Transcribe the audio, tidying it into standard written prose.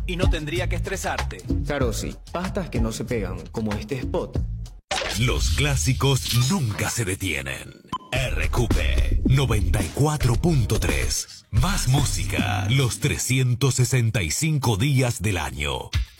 y no tendría que estresarte. Carosi, pastas que no se pegan, como este spot. Los clásicos nunca se detienen. RQP 94.3. Más música los 365 días del año.